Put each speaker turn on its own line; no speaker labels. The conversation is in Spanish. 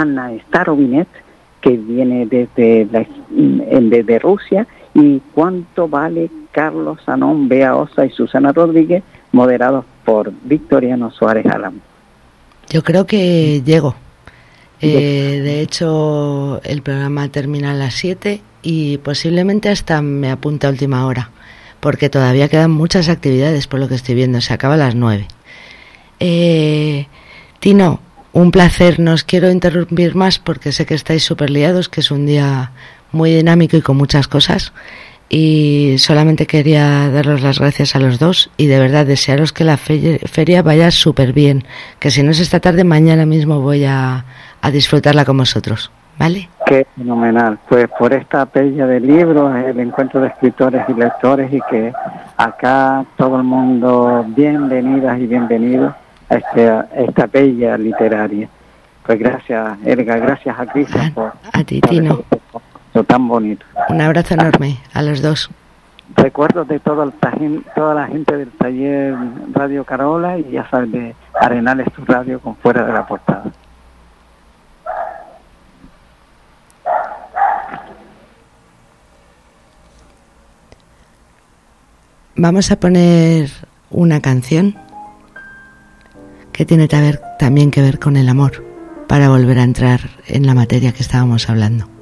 Anna Starobinet, que viene desde Rusia, y Cuánto vale Carlos Sanón, Bea Osa y Susana Rodríguez, moderados por Victoriano Suárez Álamo.
Yo creo que llego. De hecho, el programa termina a las 7 y posiblemente hasta me apunte a última hora, porque todavía quedan muchas actividades por lo que estoy viendo. Se acaba a las 9. Tino, un placer. No os quiero interrumpir más porque sé que estáis súper liados, que es un día muy dinámico y con muchas cosas. Y solamente quería daros las gracias a los dos y de verdad desearos que la feria vaya súper bien, que si no es esta tarde, mañana mismo voy a disfrutarla con vosotros, ¿vale?
Qué fenomenal, pues por esta feria de libros, el encuentro de escritores y lectores, y que acá todo el mundo, bienvenidas y bienvenidos a esta bella literaria. Pues gracias, Elga, gracias a Cristian por
a ti, Tino.
Tan bonito.
Un abrazo enorme a los dos.
Recuerdos de toda la gente del taller Radio Carola y ya sabes, de Arenales Tu Radio con Fuera de la Portada.
Vamos a poner una canción que tiene también que ver con el amor, para volver a entrar en la materia que estábamos hablando.